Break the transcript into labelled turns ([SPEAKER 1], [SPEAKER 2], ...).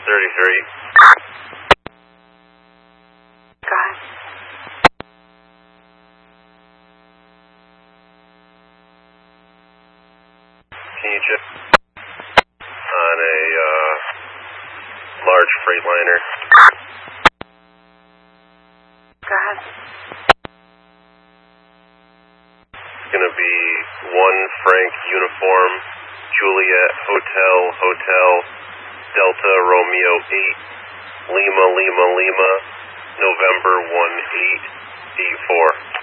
[SPEAKER 1] 33.
[SPEAKER 2] Go ahead.
[SPEAKER 1] Can you check on a large Freightliner?
[SPEAKER 2] Go ahead.
[SPEAKER 1] It's going to be 1 Frank Uniform, Juliet Hotel, Delta Romeo 8, Lima, November 1884.